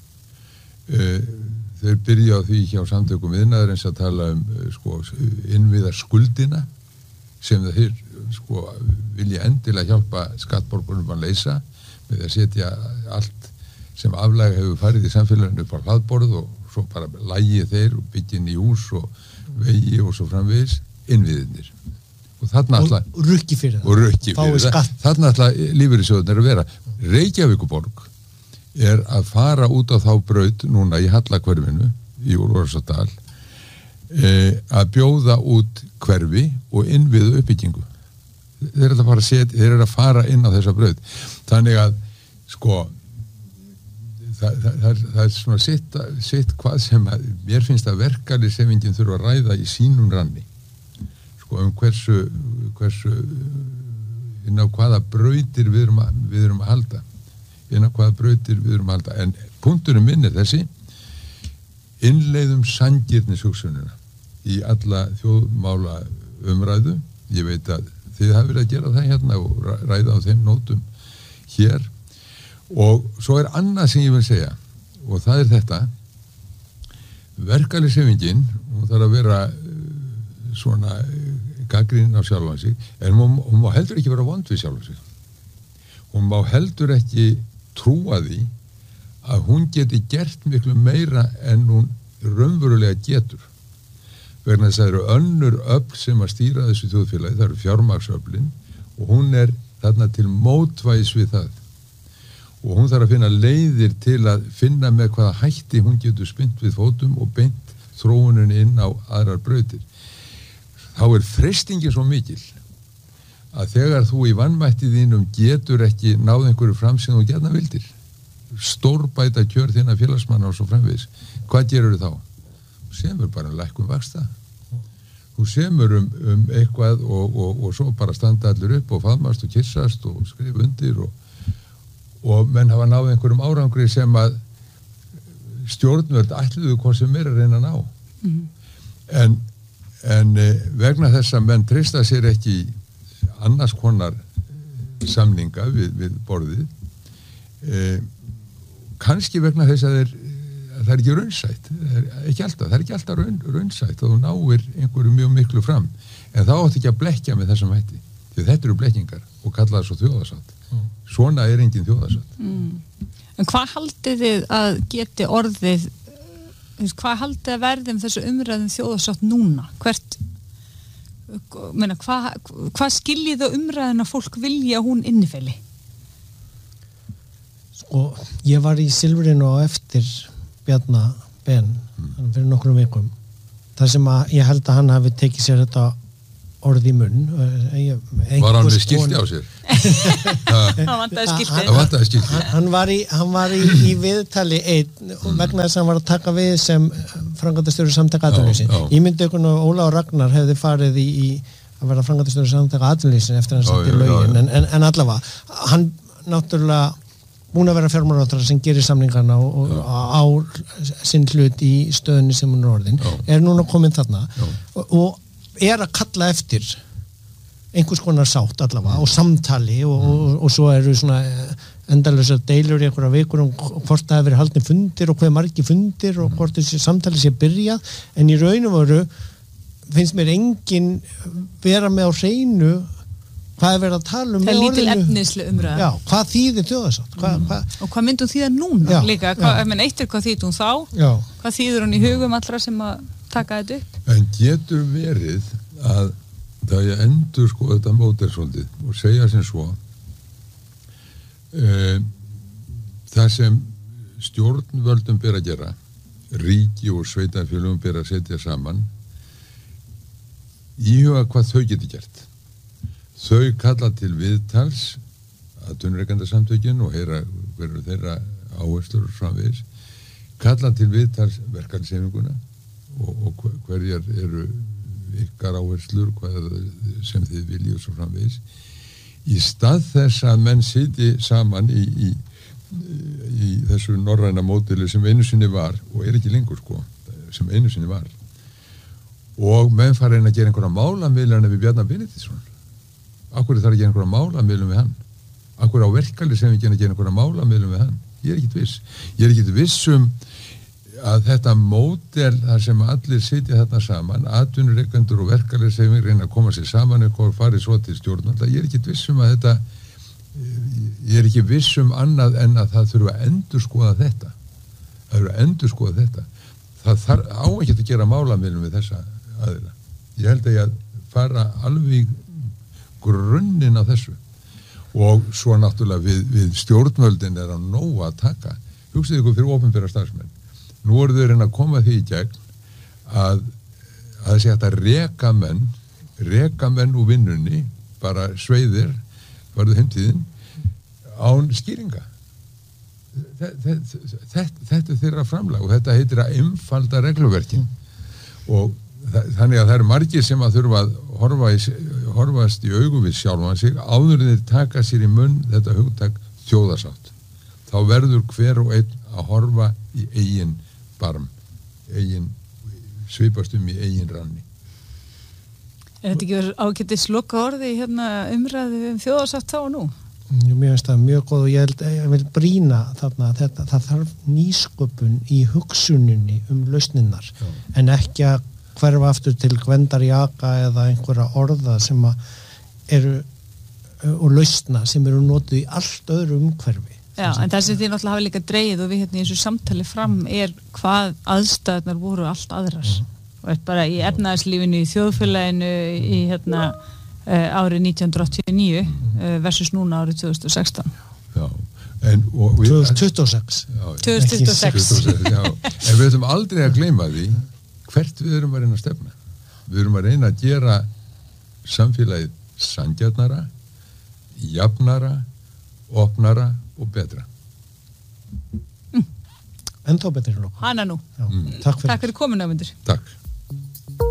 Þeir byrja á því hjá samtökum iðnaðarins að tala um sko, innviða skuldina sem þeir sko, vilja endilega hjálpa skattborgurum að leysa með að setja allt sem aflæg hefur farið í samfélaginu upp á hlaðborð og svo bara lægi þeir og byggja inn í hús og vegi og svo framvegis innviðinir og þarna alltaf og rukki fyrir það, og rukki fyrir það. Þarna alltaf lífeyrissjóðirnir að vera Reykjavíkurborg er að fara út á þá braut núna í Hallahverfinu í Úlfarsadal e, að bjóða út hverfi og innviðu uppbyggingu þeir eru að fara að setja, þeir eru að fara inn á þessa braut þannig að sko það, það, það, það er svona sitt, sitt hvað sem að, mér finnst að verkalýðshreyfingin þurfa að ræða í sínum ranni sko um hversu hversu inn á hvaða brautir við erum að, við erum að halda inn á hvaða brautir við erum að halda en punkturinn minn er þessi innleiðum sanngirnishugsunina í alla þjóðmála umræðu ég veit að þið hafi verið að gera það hérna og ræða á þeim nótum hér og svo er annað sem ég vil segja og það er þetta verkalýðshreyfingin hún þarf að vera svona gagnrýnin á sjálfan sig en hún, hún má heldur ekki vera vond við sjálfan sig hún má heldur ekki trúa því að hún geti gert miklu meira en hún raunverulega getur vegna þess að það eru önnur öfl sem að stýra þessu þjóðfélagi, það eru fjármagnsöflin og hún er þarna til mótvægis við það og hún þarf að finna leiðir til að finna með hvaða hætti hún getur spynt við fótum og beint þróunin inn á aðrar brautir þá er freistingin svo mikil að þegar þú í vannmætti þínum getur ekki náð einhverju fram sem þú gætna vildir stórbæta kjör þína félagsmanna og svo framvegis hvað gerur þá? Þú semur bara um lækkun vaxta þú semur um, um eitthvað og, og, og svo bara standa allir upp og faðmast og kissast og skrifa undir og, og menn hafa náð einhverjum árangri sem að stjórnvöld ætluðu hvað sem er að reyna að ná mm-hmm. en, en vegna þess að menn treysta sér ekki annars konar samninga við, við borðið eh, kannski vegna þess að, þeir, að það er ekki raunsætt það er ekki alltaf, það er ekki alltaf raun, raunsætt og þú náir einhverju mjög miklu fram en þá átt ekki að blekkja með þessum hætti því þetta eru blekkingar og kalla það svo þjóðarsátt mm. svona er engin þjóðarsátt mm. En hvað haldið þið að geti orðið hvað haldið að verði um þessu umræðum þjóðarsátt núna hvert meina, hvað hva skiljið á umræðin að fólk vilja hún innifeli? Sko, ég var í Silfrinu á eftir Bjarna Ben mm. fyrir nokkrum vikum þar sem að ég held að hann hafi tekið sér þetta orð í munn. Var hann með skilti á sér? Það vantaði skilti. Það vantaði skilti. Hann, hann var í, hann var í, í viðtali einn mm. vegna þess að hann var að taka við sem framkvæmdastjóri Samtaka atvinnulífsins. Ég myndi einhvern og Óla og Ragnar hefði farið í, í að vera framkvæmdastjóri Samtaka atvinnulífsins eftir hann sett í lögin, en, en, en allavega, hann náttúrulega búin að vera fjármálaráðherra sem gerir samningarna og, og á sinn hlut í stöðunni sem hún er orðin, Já. Er núna komin þarna og, og er að kalla eftir einhvers konar sátt allavega og samtali og, mm. og, og svo eru svona endalausar deilur í einhverja vikur um hvort það hefur verið haldnir fundir og hvað margir fundir og hvort þessi samtali sé byrjað, en í raun og veru finnst mér engin vera með á hreinu hvað er verið að tala um það er lítil efnislu umræða. Já, hvað þýðir þjóðarsátt? Hva, hva? Og hvað myndum þýða núna já, líka? Hva, menn, eitt er hvað þýðir hún þá, já. Hvað þýðir hún í hugum allra sem að taka þetta upp? En getur verið að það ég endur sko þetta mótel svolítið og segja sem svo e, það sem stjórnvöldum ber að gera, ríki og sveitarfélögum ber að setja saman, íhuga hvað þau geti gert. Þau kalla til viðtals atvinnurekendasamtökin og heyra hverju þeirra áherslur og framvegis, kalla til viðtals verkalýðshreyfinguna og, og hverjar eru ykkar áherslur, hvað sem þið viljið og svo framvegis, í stað þess að menn sitji saman í, í, í þessu norræna módeli sem einu sinni var og er ekki lengur sko, sem einu sinni var, og menn fara inn að gera einhverja málamiðlana við Bjarna Benediktsson. Akkur þarf að gera einhverja málamiðlum við hann? Akkur á verkali sem við gera einhverja málamiðlum við hann? Ég er ekkit viss. Ég er ekkit viss um að þetta módel þar sem allir sitja þarna saman, atvinnurekendur og verkali sem við reyna að koma sér saman og farið svo til stjórnvalda, ég er ekkit viss um að þetta, ég er ekki viss um annað en að það þurfa að endurskoða þetta. Það þurfa að endurskoða þetta. Það þarf á ekki að gera málamiðlum við þessa aðila. Ég held að ég fara alveg grunninn á þessu og svo náttúrulega við, við stjórnvöldin er að nóg að taka. Hugsið ykkur fyrir opinbera starfsmenn. Nú eru þau reyna að koma því í gegn að að þessi hægt að reka menn reka menn úr vinnunni bara sveiðir varðu heimtíðin án skýringa. Þetta, þetta er þeirra framlag og þetta heitir að einfalda regluverkin og þannig að það eru margir sem að þurfa að horfa í, horfast í augu við sjálfan sig áður en þeir taka sér í munn þetta hugtak þjóðarsátt. Þá verður hver og einn að horfa í eigin barm, eigin, svipast um í eigin ranni. Er þetta ekki verið ágætis loka orði hérna umræðu um þjóðarsátt þá og nú? Mér finnst það mjög góð og ég, held, ég vil brýna þarna þetta, það þarf nýsköpun í hugsuninni um lausninnar Já. En ekki að hverfa aftur til gvendarjaka eða einhverja orða sem eru og lausna sem eru notuð í allt öðru umhverfi. Já, en það sem þið náttúrulega hafa líka dreigið og við hérna í þessu samtali fram er hvað aðstæðnar voru allt aðrar mm. og er bara í efnahagslífinu, í þjóðfélaginu í hérna uh, árið nítján hundruð áttatíu og níu uh, versus núna árið tvö þúsund og sextán. Já, en og við, tvö þúsund tuttugu og sex. Já, tvö þúsund tuttugu og sex. Já, en við ætlum aldrei að gleyma því hvert við erum að reyna að stefna. Við erum að reyna að gera samfélagið sanngjarnara, jafnara, opnara og betra. Mm. Ennþá betri lók. Hana nú. Mm. Takk fyrir. Takk fyrir komuna, Ögmundur. Takk.